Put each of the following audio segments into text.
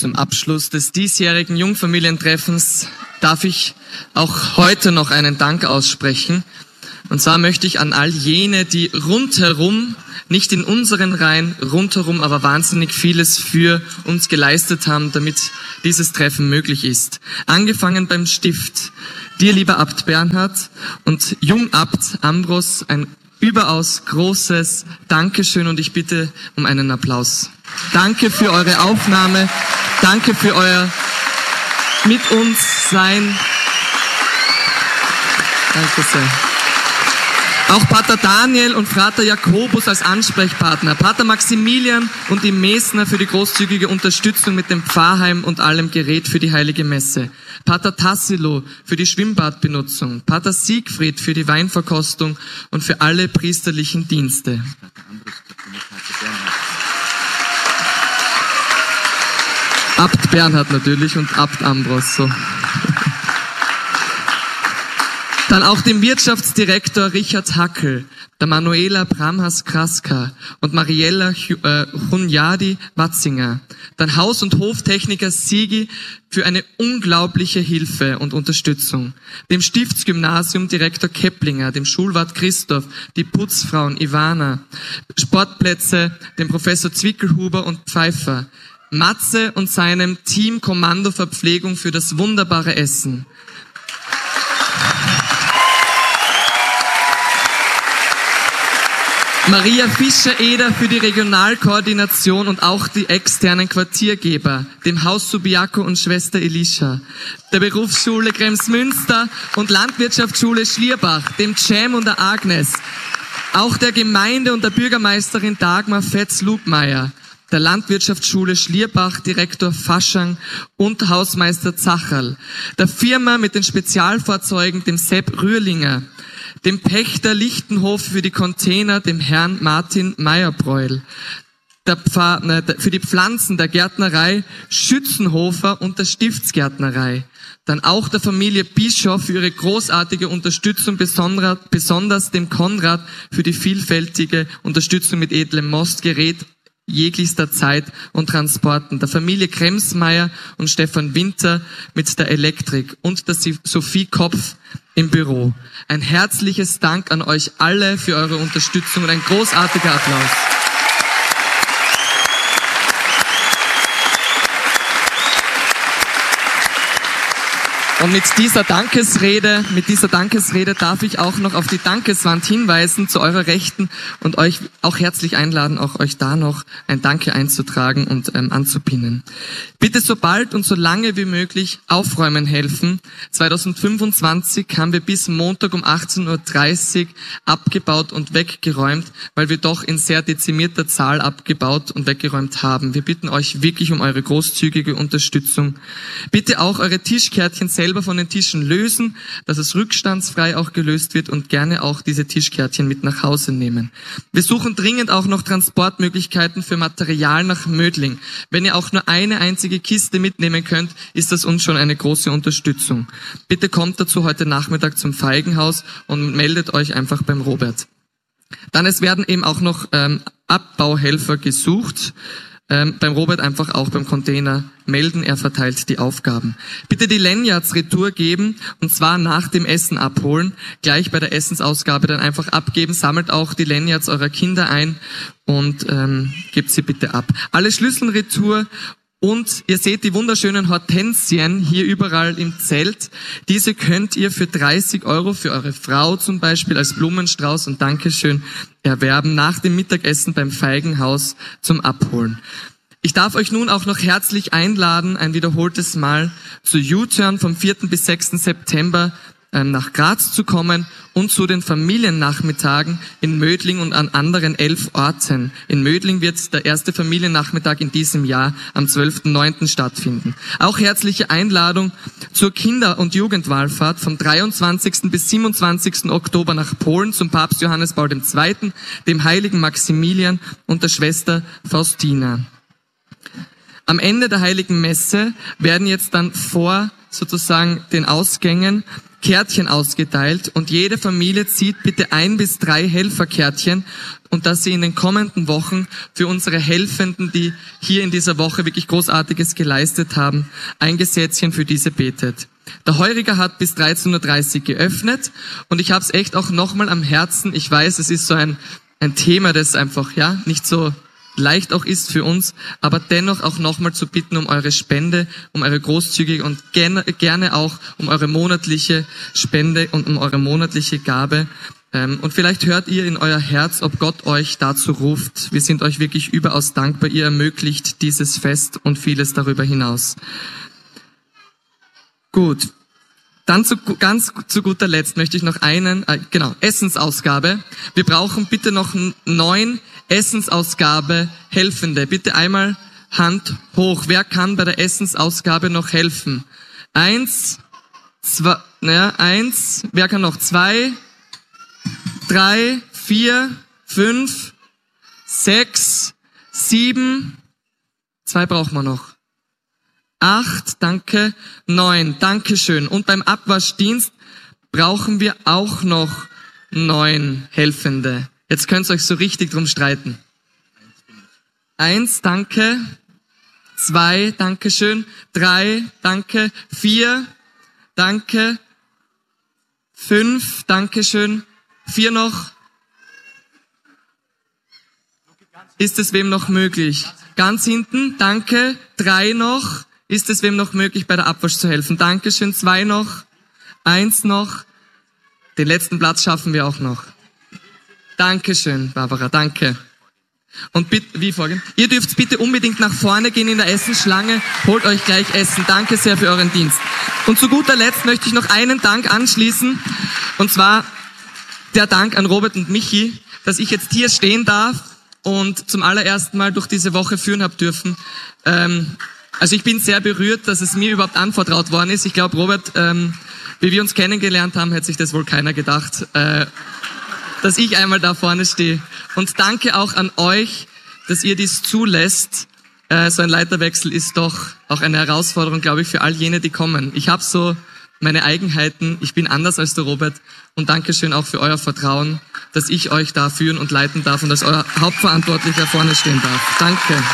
Zum Abschluss des diesjährigen Jungfamilientreffens darf ich auch heute noch einen Dank aussprechen. Und zwar möchte ich an all jene, die rundherum, nicht in unseren Reihen, rundherum, aber wahnsinnig vieles für uns geleistet haben, damit dieses Treffen möglich ist. Angefangen beim Stift. Dir, lieber Abt Bernhard und Jungabt Ambros, ein überaus großes Dankeschön und ich bitte um einen Applaus. Danke für eure Aufnahme, danke für euer Mit uns Sein. Danke sehr. Auch Pater Daniel und Frater Jakobus als Ansprechpartner, Pater Maximilian und die Mesner für die großzügige Unterstützung mit dem Pfarrheim und allem Gerät für die Heilige Messe, Pater Tassilo für die Schwimmbadbenutzung, Pater Siegfried für die Weinverkostung und für alle priesterlichen Dienste. Abt Bernhard natürlich und Abt Ambros. So. Dann auch dem Wirtschaftsdirektor Richard Hackel, der Manuela Bramhas-Kraska und Mariella Hunyadi Watzinger. Dann Haus- und Hoftechniker Sigi für eine unglaubliche Hilfe und Unterstützung. Dem Stiftsgymnasium Direktor Keplinger, dem Schulwart Christoph, die Putzfrauen Ivana, Sportplätze, dem Professor Zwickelhuber und Pfeiffer. Matze und seinem Team Kommando Verpflegung für das wunderbare Essen. Maria Fischer-Eder für die Regionalkoordination und auch die externen Quartiergeber, dem Haus Subiaco und Schwester Elisha, der Berufsschule Kremsmünster und Landwirtschaftsschule Schlierbach, dem Cem und der Agnes, auch der Gemeinde und der Bürgermeisterin Dagmar Fetz-Lugmeier, der Landwirtschaftsschule Schlierbach, Direktor Faschang und Hausmeister Zacherl, der Firma mit den Spezialfahrzeugen, dem Sepp Rührlinger, dem Pächter Lichtenhof für die Container, dem Herrn Martin Meyerbräul, für die Pflanzen der Gärtnerei Schützenhofer und der Stiftsgärtnerei. Dann auch der Familie Bischof für ihre großartige Unterstützung, besonders dem Konrad für die vielfältige Unterstützung mit edlem Mostgerät jeglichster Zeit und Transporten, der Familie Kremsmeier und Stefan Winter mit der Elektrik und der Sophie Kopf im Büro. Ein herzliches Dank an euch alle für eure Unterstützung und ein großartiger Applaus. Und mit dieser Dankesrede darf ich auch noch auf die Dankeswand hinweisen zu eurer Rechten und euch auch herzlich einladen, auch euch da noch ein Danke einzutragen und anzupinnen. Bitte so bald und so lange wie möglich aufräumen helfen. 2025 haben wir bis Montag um 18:30 Uhr abgebaut und weggeräumt, weil wir doch in sehr dezimierter Zahl abgebaut und weggeräumt haben. Wir bitten euch wirklich um eure großzügige Unterstützung. Bitte auch eure Tischkärtchen selber von den Tischen lösen, dass es rückstandsfrei auch gelöst wird und gerne auch diese Tischkärtchen mit nach Hause nehmen. Wir suchen dringend auch noch Transportmöglichkeiten für Material nach Mödling. Wenn ihr auch nur eine einzige Kiste mitnehmen könnt, ist das uns schon eine große Unterstützung. Bitte kommt dazu heute Nachmittag zum Feigenhaus und meldet euch einfach beim Robert. Dann es werden eben auch noch Abbauhelfer gesucht. Beim Robert einfach auch beim Container melden, er verteilt die Aufgaben. Bitte die Lanyards Retour geben und zwar nach dem Essen abholen, gleich bei der Essensausgabe dann einfach abgeben, sammelt auch die Lanyards eurer Kinder ein und gebt sie bitte ab. Alle Schlüssel Retour. Und ihr seht die wunderschönen Hortensien hier überall im Zelt. Diese könnt ihr für 30 € für eure Frau zum Beispiel als Blumenstrauß und Dankeschön erwerben nach dem Mittagessen beim Feigenhaus zum Abholen. Ich darf euch nun auch noch herzlich einladen, ein wiederholtes Mal zu U-Turn vom 4. bis 6. September nach Graz zu kommen und zu den Familiennachmittagen in Mödling und an anderen 11 Orten. In Mödling wird der erste Familiennachmittag in diesem Jahr am 12.09. stattfinden. Auch herzliche Einladung zur Kinder- und Jugendwallfahrt vom 23. bis 27. Oktober nach Polen zum Papst Johannes Paul II., dem heiligen Maximilian und der Schwester Faustina. Am Ende der Heiligen Messe werden jetzt dann vor sozusagen den Ausgängen Kärtchen ausgeteilt und jede Familie zieht bitte 1 bis 3 Helferkärtchen und dass sie in den kommenden Wochen für unsere Helfenden, die hier in dieser Woche wirklich Großartiges geleistet haben, ein Gesätzchen für diese betet. Der Heuriger hat bis 13.30 Uhr geöffnet und ich habe es echt auch nochmal am Herzen. Ich weiß, es ist so ein Thema, das einfach nicht so leicht auch ist für uns, aber dennoch auch nochmal zu bitten um eure Spende, um eure großzügige und gerne auch um eure monatliche Spende und um eure monatliche Gabe. Und vielleicht hört ihr in euer Herz, ob Gott euch dazu ruft. Wir sind euch wirklich überaus dankbar. Ihr ermöglicht dieses Fest und vieles darüber hinaus. Gut. Dann ganz zu guter Letzt möchte ich noch Essensausgabe. Wir brauchen bitte noch 9 Essensausgabe Helfende. Bitte einmal Hand hoch. Wer kann bei der Essensausgabe noch helfen? 1, 2, wer kann noch? 2, 3, 4, 5, 6, 7, 2 brauchen wir noch. 8, danke, 9, danke schön. Und beim Abwaschdienst brauchen wir auch noch 9 Helfende. Jetzt könnt ihr euch so richtig drum streiten. 1, danke. 2, danke schön. 3, danke. 4, danke. 5, danke schön. 4 noch. Ist es wem noch möglich? Ganz hinten, danke. 3 noch. Ist es wem noch möglich, bei der Abwasch zu helfen? Dankeschön. 2 noch. 1 noch. Den letzten Platz schaffen wir auch noch. Dankeschön, Barbara. Danke. Und bitte, wie folgen? Ihr dürft bitte unbedingt nach vorne gehen in der Essensschlange. Holt euch gleich Essen. Danke sehr für euren Dienst. Und zu guter Letzt möchte ich noch einen Dank anschließen. Und zwar der Dank an Robert und Michi, dass ich jetzt hier stehen darf und zum allerersten Mal durch diese Woche führen habe dürfen. Also ich bin sehr berührt, dass es mir überhaupt anvertraut worden ist. Ich glaube, Robert, wie wir uns kennengelernt haben, hätte sich das wohl keiner gedacht, dass ich einmal da vorne stehe. Und danke auch an euch, dass ihr dies zulässt. So ein Leiterwechsel ist doch auch eine Herausforderung, glaube ich, für all jene, die kommen. Ich habe so meine Eigenheiten, ich bin anders als der Robert. Und Dankeschön auch für euer Vertrauen, dass ich euch da führen und leiten darf und als euer Hauptverantwortlicher vorne stehen darf. Danke.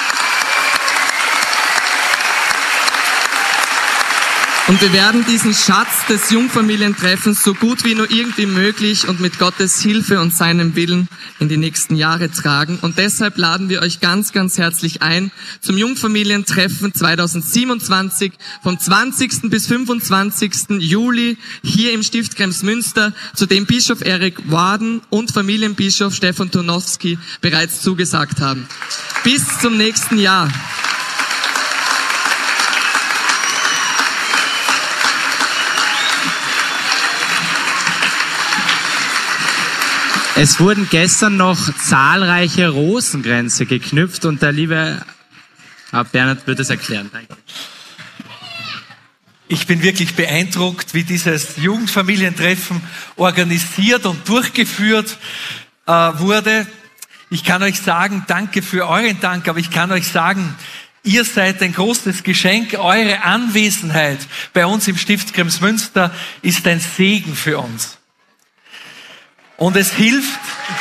Und wir werden diesen Schatz des Jungfamilientreffens so gut wie nur irgendwie möglich und mit Gottes Hilfe und seinem Willen in die nächsten Jahre tragen. Und deshalb laden wir euch ganz, ganz herzlich ein zum Jungfamilientreffen 2027 vom 20. bis 25. Juli hier im Stift Kremsmünster, zu dem Bischof Erik Warden und Familienbischof Stefan Turnowski bereits zugesagt haben. Bis zum nächsten Jahr. Es wurden gestern noch zahlreiche Rosenkränze geknüpft und der liebe Bernhard wird es erklären. Danke. Ich bin wirklich beeindruckt, wie dieses Jugendfamilientreffen organisiert und durchgeführt wurde. Ich kann euch sagen, danke für euren Dank, aber ich kann euch sagen, ihr seid ein großes Geschenk. Eure Anwesenheit bei uns im Stift Kremsmünster ist ein Segen für uns. Und es hilft,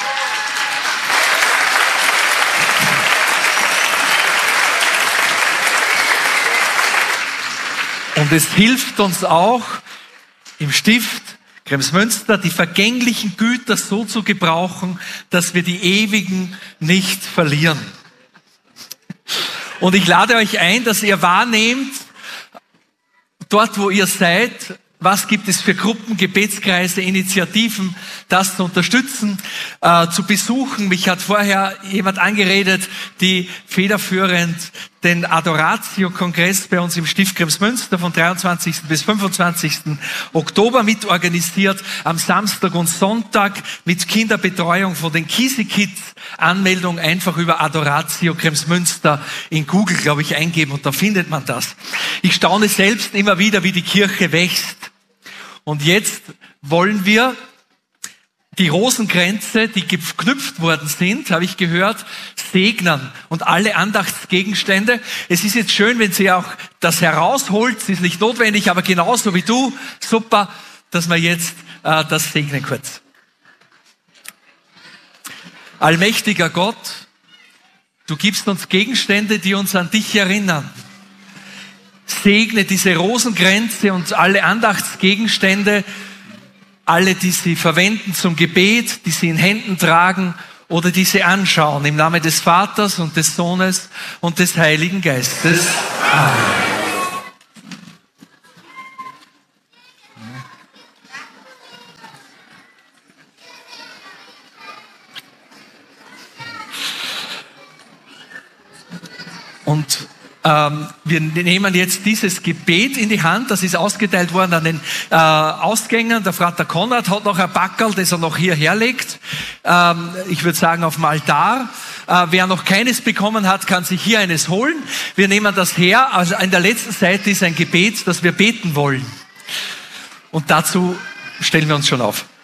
uns auch im Stift Kremsmünster die vergänglichen Güter so zu gebrauchen, dass wir die ewigen nicht verlieren. Und ich lade euch ein, dass ihr wahrnehmt, dort wo ihr seid, was gibt es für Gruppen, Gebetskreise, Initiativen, das zu unterstützen, zu besuchen. Mich hat vorher jemand angeredet, die federführend den Adoratio-Kongress bei uns im Stift Kremsmünster von 23. bis 25. Oktober mitorganisiert. Am Samstag und Sonntag mit Kinderbetreuung von den Kisi Kids. Anmeldung einfach über Adoratio Kremsmünster in Google, glaube ich, eingeben und da findet man das. Ich staune selbst immer wieder, wie die Kirche wächst. Und jetzt wollen wir die Rosenkränze, die geknüpft worden sind, habe ich gehört, segnen und alle Andachtsgegenstände. Es ist jetzt schön, wenn Sie auch das herausholt, es ist nicht notwendig, aber genauso wie du, super, dass wir jetzt das segnen kurz. Allmächtiger Gott, du gibst uns Gegenstände, die uns an dich erinnern. Segne diese Rosenkränze und alle Andachtsgegenstände, alle, die sie verwenden zum Gebet, die sie in Händen tragen oder die sie anschauen. Im Namen des Vaters und des Sohnes und des Heiligen Geistes. Amen. Und wir nehmen jetzt dieses Gebet in die Hand, das ist ausgeteilt worden an den Ausgängen. Der Vater Konrad hat noch ein Backerl, das er noch hierher legt. Ich würde sagen auf dem Altar. Wer noch keines bekommen hat, kann sich hier eines holen. Wir nehmen das her. Also an der letzten Seite ist ein Gebet, das wir beten wollen. Und dazu stellen wir uns schon auf.